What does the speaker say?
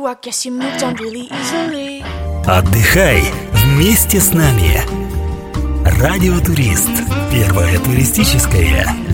I guess you moved on really easily. Отдыхай вместе с нами. Радио Турист. Первое туристическое.